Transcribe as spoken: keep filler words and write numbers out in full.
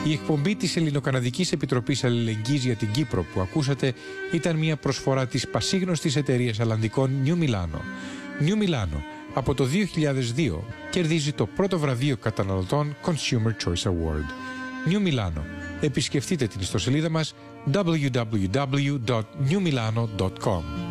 Η εκπομπή της Ελληνοκαναδικής Επιτροπής Αλληλεγγύης για την Κύπρο που ακούσατε ήταν μια προσφορά της πασίγνωστης εταιρείας αλλαντικών New Milano. New Milano από το δύο χιλιάδες δύο κερδίζει το πρώτο βραβείο καταναλωτών Consumer Choice Award. New Milano. Επισκεφτείτε την ιστοσελίδα μας double-u double-u double-u dot new milano dot com.